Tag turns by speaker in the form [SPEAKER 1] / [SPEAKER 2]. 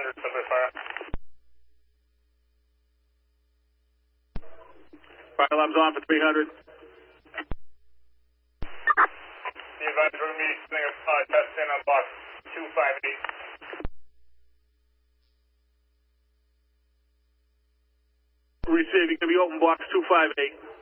[SPEAKER 1] subway fire.
[SPEAKER 2] Fire alarm's on for 300.
[SPEAKER 1] The advisor for me, test in on box 258.
[SPEAKER 2] Receiving, going to be open box 258.